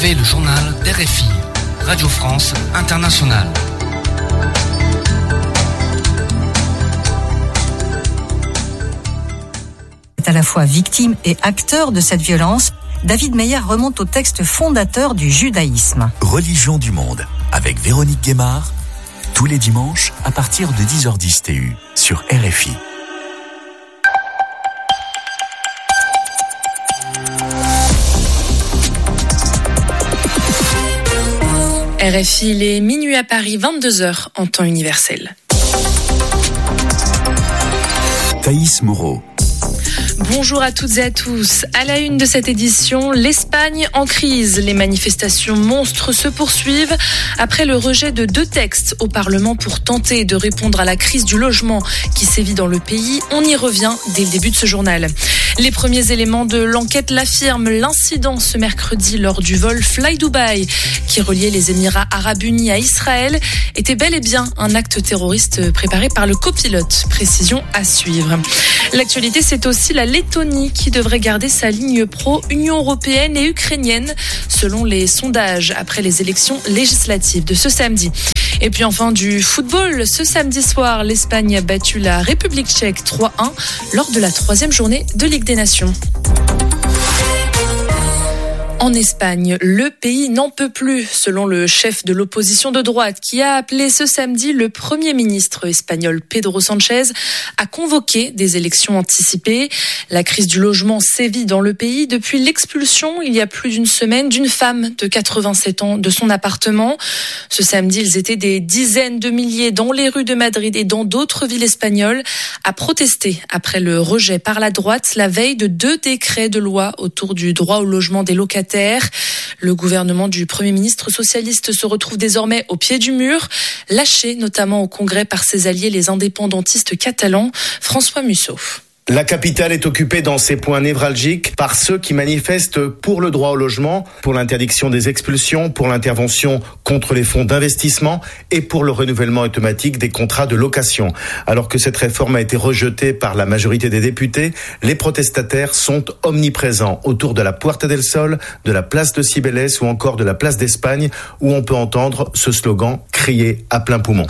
suivez le journal d'RFI, Radio France Internationale. À la fois victime et acteur de cette violence, David Meyer remonte au texte fondateur du judaïsme. Religion du monde, avec Véronique Guémard, tous les dimanches à partir de 10h10 TU sur RFI. RFI, il est minuit à Paris, 22h en temps universel. Thaïs Moreau. Bonjour à toutes et à tous. À la une de cette édition, l'Espagne en crise. Les manifestations monstres se poursuivent après le rejet de 2 textes au Parlement pour tenter de répondre à la crise du logement qui sévit dans le pays. On y revient dès le début de ce journal. Les premiers éléments de l'enquête l'affirment. L'incident ce mercredi lors du vol Fly Dubai qui reliait les Émirats Arabes Unis à Israël était bel et bien un acte terroriste préparé par le copilote. Précision à suivre. L'actualité, c'est aussi la Lettonie qui devrait garder sa ligne pro-Union européenne et ukrainienne selon les sondages après les élections législatives de ce samedi. Et puis enfin du football. Ce samedi soir, l'Espagne a battu la République tchèque 3-1 lors de la 3e journée de Ligue des Nations. En Espagne, le pays n'en peut plus, selon le chef de l'opposition de droite qui a appelé ce samedi le Premier ministre espagnol Pedro Sánchez à convoquer des élections anticipées. La crise du logement sévit dans le pays depuis l'expulsion, il y a plus d'une semaine, d'une femme de 87 ans de son appartement. Ce samedi, ils étaient des dizaines de milliers dans les rues de Madrid et dans d'autres villes espagnoles à protester après le rejet par la droite la veille de 2 décrets de loi autour du droit au logement des locataires. Le gouvernement du Premier ministre socialiste se retrouve désormais au pied du mur, lâché notamment au Congrès par ses alliés les indépendantistes catalans. François Musso. La capitale est occupée dans ses points névralgiques par ceux qui manifestent pour le droit au logement, pour l'interdiction des expulsions, pour l'intervention contre les fonds d'investissement et pour le renouvellement automatique des contrats de location. Alors que cette réforme a été rejetée par la majorité des députés, les protestataires sont omniprésents autour de la Puerta del Sol, de la place de Cibeles ou encore de la place d'Espagne où on peut entendre ce slogan crié à plein poumon.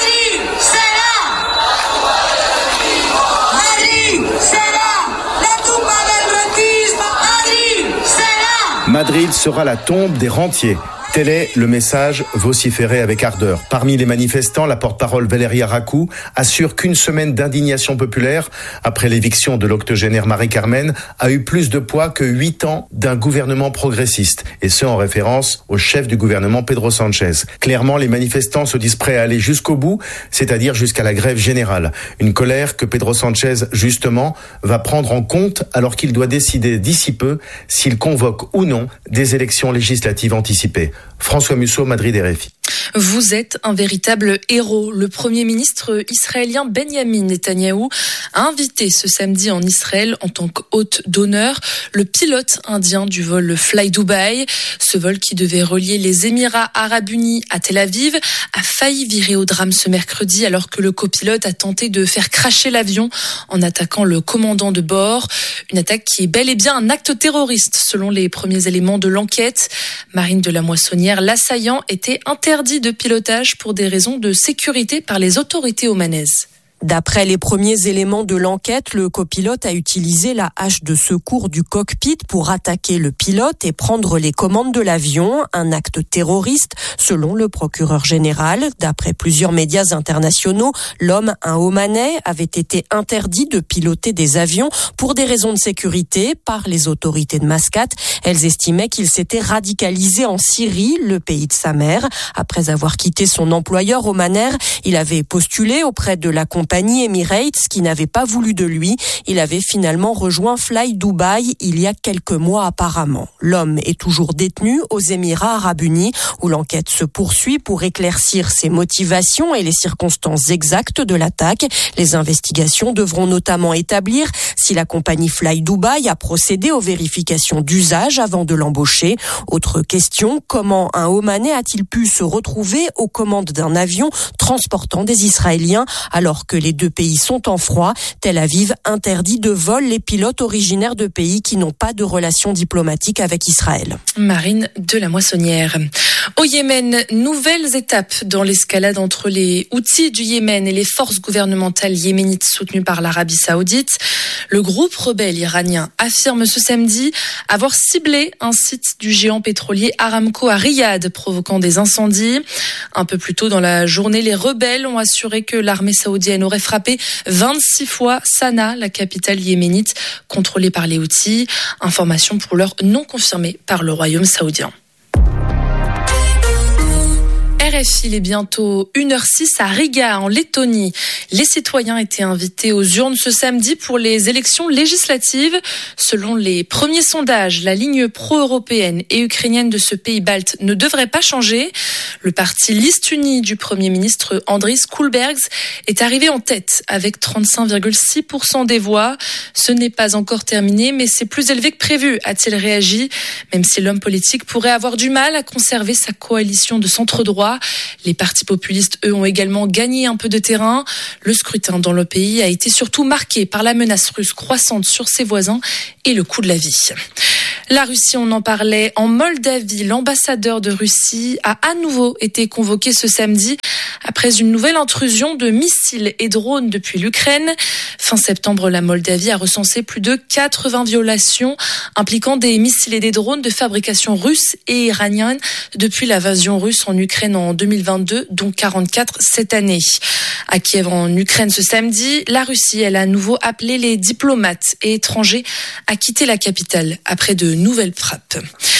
Madrid sera la tombe des rentiers. Tel est le message vociféré avec ardeur. Parmi les manifestants, la porte-parole Valeria Racou assure qu'une semaine d'indignation populaire après l'éviction de l'octogénaire Marie-Carmen a eu plus de poids que 8 ans d'un gouvernement progressiste, et ce en référence au chef du gouvernement Pedro Sánchez. Clairement, les manifestants se disent prêts à aller jusqu'au bout, c'est-à-dire jusqu'à la grève générale. Une colère que Pedro Sánchez, justement, va prendre en compte alors qu'il doit décider d'ici peu s'il convoque ou non des élections législatives anticipées. François Musso, Madrid, RFI. Vous êtes un véritable héros. Le Premier ministre israélien Benjamin Netanyahou a invité ce samedi en Israël en tant qu'hôte d'honneur le pilote indien du vol Fly Dubai. Ce vol qui devait relier les Émirats Arabes Unis à Tel Aviv a failli virer au drame ce mercredi alors que le copilote a tenté de faire crasher l'avion en attaquant le commandant de bord. Une attaque qui est bel et bien un acte terroriste selon les premiers éléments de l'enquête. Marine de la Moissonnière, l'assaillant était interdit de pilotage pour des raisons de sécurité par les autorités omanaises. D'après les premiers éléments de l'enquête, le copilote a utilisé la hache de secours du cockpit pour attaquer le pilote et prendre les commandes de l'avion, un acte terroriste selon le procureur général. D'après plusieurs médias internationaux, l'homme, un Omanais, avait été interdit de piloter des avions pour des raisons de sécurité par les autorités de Mascate. Elles estimaient qu'il s'était radicalisé en Syrie, le pays de sa mère. Après avoir quitté son employeur Omanair, il avait postulé auprès de la compagnie Emirates qui n'avait pas voulu de lui. Il avait finalement rejoint Fly Dubai il y a quelques mois apparemment. L'homme est toujours détenu aux Émirats Arabes Unis où l'enquête se poursuit pour éclaircir ses motivations et les circonstances exactes de l'attaque. Les investigations devront notamment établir si la compagnie Fly Dubai a procédé aux vérifications d'usage avant de l'embaucher. Autre question, comment un Omanais a-t-il pu se retrouver aux commandes d'un avion transportant des Israéliens alors que les deux pays sont en froid. Tel Aviv interdit de vol les pilotes originaires de pays qui n'ont pas de relations diplomatiques avec Israël. Marine de la Moissonnière. Au Yémen, nouvelles étapes dans l'escalade entre les Houthis du Yémen et les forces gouvernementales yéménites soutenues par l'Arabie Saoudite. Le groupe rebelle iranien affirme ce samedi avoir ciblé un site du géant pétrolier Aramco à Riyad, provoquant des incendies. Un peu plus tôt dans la journée, les rebelles ont assuré que l'armée saoudienne aurait frappé 26 fois Sanaa, la capitale yéménite, contrôlée par les Houthis. Information pour l'heure non confirmée par le royaume saoudien. RFI, il est bientôt 1h06 à Riga, en Lettonie. Les citoyens étaient invités aux urnes ce samedi pour les élections législatives. Selon les premiers sondages, la ligne pro-européenne et ukrainienne de ce pays balte ne devrait pas changer. Le parti Liste Unie du Premier ministre Andris Kulbergs est arrivé en tête avec 35,6% des voix. Ce n'est pas encore terminé, mais c'est plus élevé que prévu, a-t-il réagi, même si l'homme politique pourrait avoir du mal à conserver sa coalition de centre-droit. Les partis populistes, eux, ont également gagné un peu de terrain. Le scrutin dans le pays a été surtout marqué par la menace russe croissante sur ses voisins et le coût de la vie. La Russie, on en parlait. En Moldavie, l'ambassadeur de Russie a à nouveau été convoqué ce samedi après une nouvelle intrusion de missiles et drones depuis l'Ukraine. Fin septembre, la Moldavie a recensé plus de 80 violations impliquant des missiles et des drones de fabrication russe et iranienne depuis l'invasion russe en Ukraine en 2022, dont 44 cette année. À Kiev, en Ukraine, ce samedi, la Russie, elle a à nouveau appelé les diplomates et étrangers à quitter la capitale après de nouvelles frappes.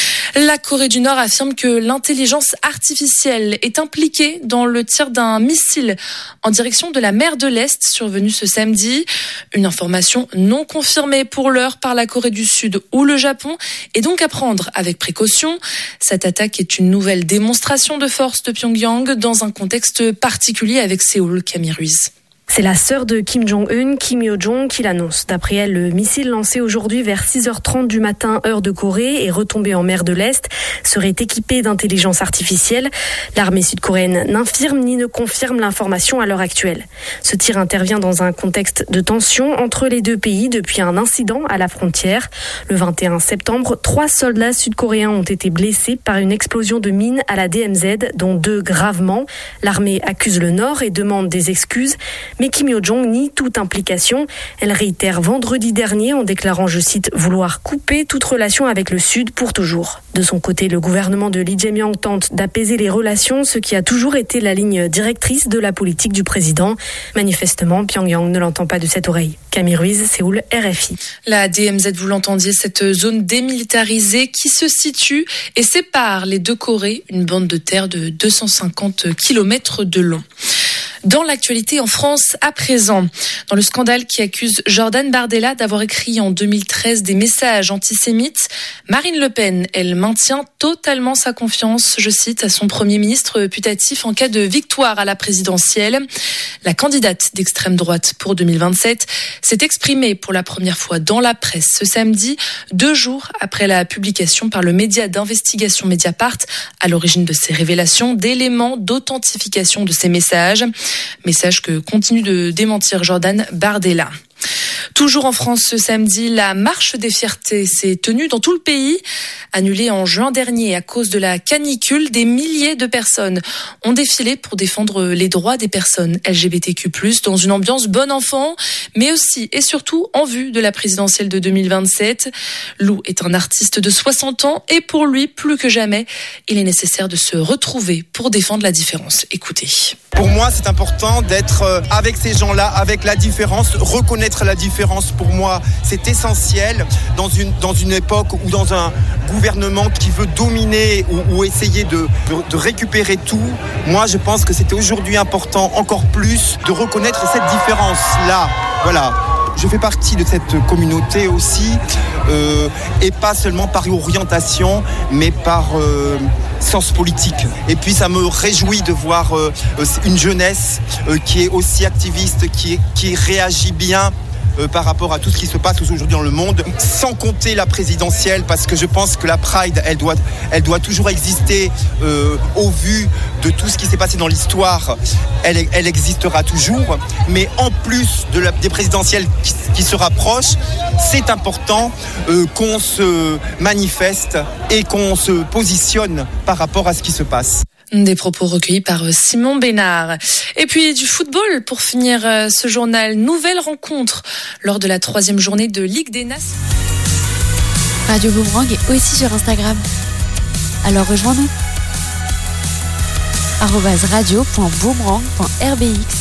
La Corée du Nord affirme que l'intelligence artificielle est impliquée dans le tir d'un missile en direction de la mer de l'Est survenu ce samedi. Une information non confirmée pour l'heure par la Corée du Sud ou le Japon et donc à prendre avec précaution. Cette attaque est une nouvelle démonstration de force de Pyongyang dans un contexte particulier avec Séoul. Camille Ruiz. C'est la sœur de Kim Jong-un, Kim Yo-jong, qui l'annonce. D'après elle, le missile lancé aujourd'hui vers 6h30 du matin, heure de Corée, et retombé en mer de l'Est, serait équipé d'intelligence artificielle. L'armée sud-coréenne n'infirme ni ne confirme l'information à l'heure actuelle. Ce tir intervient dans un contexte de tension entre les deux pays depuis un incident à la frontière. Le 21 septembre, 3 soldats sud-coréens ont été blessés par une explosion de mine à la DMZ, dont 2 gravement. L'armée accuse le Nord et demande des excuses. Mais Kim Yo-jong nie toute implication. Elle réitère vendredi dernier en déclarant, je cite, vouloir couper toute relation avec le Sud pour toujours. De son côté, le gouvernement de Lee Jae-myung tente d'apaiser les relations, ce qui a toujours été la ligne directrice de la politique du président. Manifestement, Pyongyang ne l'entend pas de cette oreille. Camille Ruiz, Séoul, RFI. La DMZ, vous l'entendiez, cette zone démilitarisée qui se situe et sépare les deux Corées, une bande de terre de 250 km de long. Dans l'actualité en France, à présent, dans le scandale qui accuse Jordan Bardella d'avoir écrit en 2013 des messages antisémites, Marine Le Pen, elle maintient totalement sa confiance, je cite, à son Premier ministre putatif en cas de victoire à la présidentielle. La candidate d'extrême droite pour 2027 s'est exprimée pour la première fois dans la presse ce samedi, 2 jours après la publication par le média d'investigation Mediapart, à l'origine de ces révélations, d'éléments d'authentification de ces messages. Message que continue de démentir Jordan Bardella. Toujours en France ce samedi, la marche des fiertés s'est tenue dans tout le pays. Annulée en juin dernier à cause de la canicule, des milliers de personnes ont défilé pour défendre les droits des personnes LGBTQ+, dans une ambiance bon enfant, mais aussi et surtout en vue de la présidentielle de 2027. Lou est un artiste de 60 ans et pour lui, plus que jamais, il est nécessaire de se retrouver pour défendre la différence. Écoutez. Pour moi, c'est important d'être avec ces gens-là, avec la différence, reconnaître la différence. Pour moi, c'est essentiel dans une époque ou dans un gouvernement qui veut dominer ou essayer de récupérer tout. Moi, je pense que c'était aujourd'hui important, encore plus, de reconnaître cette différence-là. Voilà. Je fais partie de cette communauté aussi, et pas seulement par orientation, mais par sens politique. Et puis ça me réjouit de voir une jeunesse qui est aussi activiste, qui réagit bien par rapport à tout ce qui se passe aujourd'hui dans le monde, sans compter la présidentielle, parce que je pense que la Pride, elle doit toujours exister au vu de tout ce qui s'est passé dans l'histoire. Elle existera toujours, mais en plus des présidentielles qui se rapprochent, c'est important qu'on se manifeste et qu'on se positionne par rapport à ce qui se passe. Des propos recueillis par Simon Bénard. Et puis du football pour finir ce journal. Nouvelle rencontre lors de la 3e journée de Ligue des Nations. Radio Boomerang est aussi sur Instagram. Alors rejoins-nous. @radio.boomerang.rbx.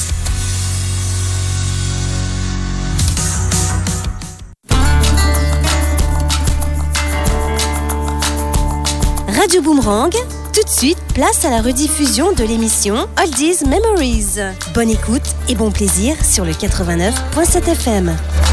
Radio Boomerang, tout de suite, place à la rediffusion de l'émission Oldies Memories. Bonne écoute et bon plaisir sur le 89.7 FM.